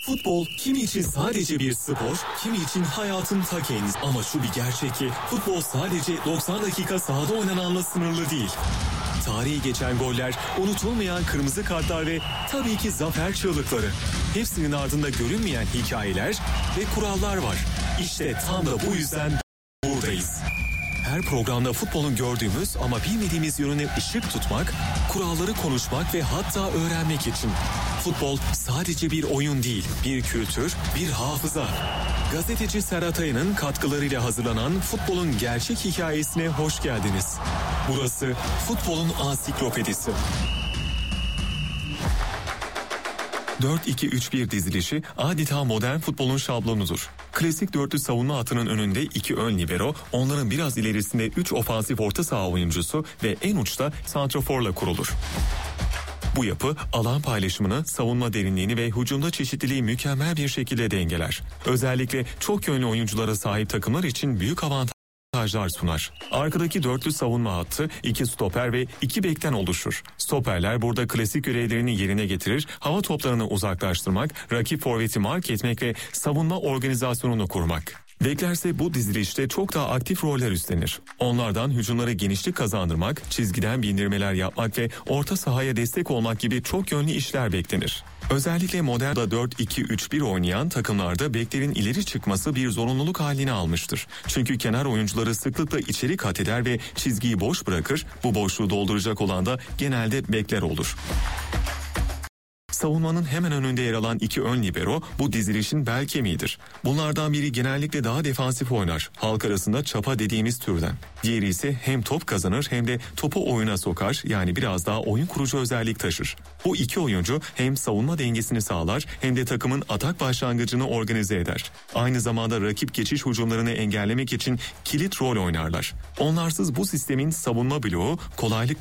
Futbol kimi için sadece bir spor, kimi için hayatın ta kendisi. Ama şu bir gerçek ki futbol sadece 90 dakika sahada oynananla sınırlı değil. Tarihi geçen goller, unutulmayan kırmızı kartlar ve tabii ki zafer çığlıkları. Hepsinin ardında görünmeyen hikayeler ve kurallar var. İşte tam da bu yüzden buradayız. Her programda futbolun gördüğümüz ama bilmediğimiz yönüne ışık tutmak, kuralları konuşmak ve hatta öğrenmek için. Futbol sadece bir oyun değil, bir kültür, bir hafıza. Gazeteci Serhat Ayan'ın katkılarıyla hazırlanan futbolun gerçek hikayesine hoş geldiniz. Burası futbolun ansiklopedisi. 4-2-3-1 dizilişi adeta modern futbolun şablonudur. Klasik dörtlü savunma hattının önünde 2 ön libero, onların biraz ilerisinde 3 ofansif orta saha oyuncusu ve en uçta santraforla kurulur. Bu yapı alan paylaşımını, savunma derinliğini ve hücumda çeşitliliği mükemmel bir şekilde dengeler. Özellikle çok yönlü oyunculara sahip takımlar için büyük avantajlar sunar. Arkadaki dörtlü savunma hattı 2 stoper ve 2 bekten oluşur. Stoperler burada klasik görevlerini yerine getirir, hava toplarını uzaklaştırmak, rakip forveti mark etmek ve savunma organizasyonunu kurmak. Beklerse bu dizilişte çok daha aktif roller üstlenir. Onlardan hücumlara genişlik kazandırmak, çizgiden bindirmeler yapmak ve orta sahaya destek olmak gibi çok yönlü işler beklenir. Özellikle modern 4-2-3-1 oynayan takımlarda beklerin ileri çıkması bir zorunluluk haline almıştır. Çünkü kenar oyuncuları sıklıkla içeri kat eder ve çizgiyi boş bırakır, bu boşluğu dolduracak olan da genelde bekler olur. Savunmanın hemen önünde yer alan 2 ön libero bu dizilişin bel kemiğidir. Bunlardan biri genellikle daha defansif oynar. Halk arasında çapa dediğimiz türden. Diğeri ise hem top kazanır hem de topu oyuna sokar, yani biraz daha oyun kurucu özellik taşır. Bu 2 oyuncu hem savunma dengesini sağlar hem de takımın atak başlangıcını organize eder. Aynı zamanda rakip geçiş hücumlarını engellemek için kilit rol oynarlar. Onlarsız bu sistemin savunma bloğu kolaylıkla